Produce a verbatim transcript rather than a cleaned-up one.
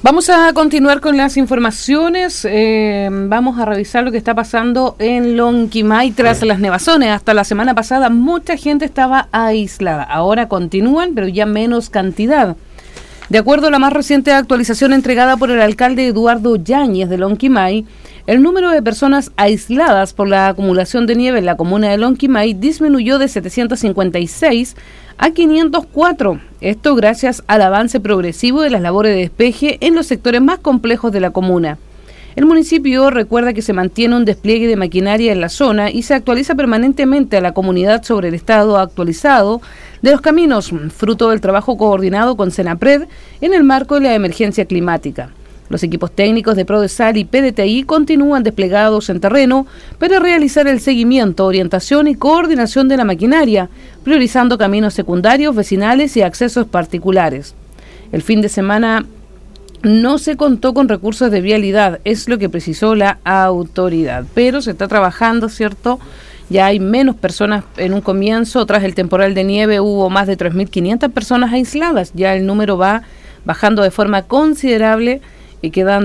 Vamos a continuar con las informaciones. Eh, vamos a revisar lo que está pasando en Lonquimay tras las nevazones. Hasta la semana pasada mucha gente estaba aislada. Ahora continúan, pero ya menos cantidad. De acuerdo a la más reciente actualización entregada por el alcalde Eduardo Yáñez de Lonquimay, el número de personas aisladas por la acumulación de nieve en la comuna de Lonquimay disminuyó de setecientos cincuenta y seis a quinientos cuatro. Esto gracias al avance progresivo de las labores de despeje en los sectores más complejos de la comuna. El municipio recuerda que se mantiene un despliegue de maquinaria en la zona y se actualiza permanentemente a la comunidad sobre el estado actualizado de los caminos, fruto del trabajo coordinado con Senapred en el marco de la emergencia climática. Los equipos técnicos de Prodesal y P D T I continúan desplegados en terreno para realizar el seguimiento, orientación y coordinación de la maquinaria, priorizando caminos secundarios, vecinales y accesos particulares. El fin de semana no se contó con recursos de vialidad, es lo que precisó la autoridad, pero se está trabajando, ¿cierto? Ya hay menos personas en un comienzo. Tras el temporal de nieve hubo más de tres mil quinientas personas aisladas, ya el número va bajando de forma considerable y quedando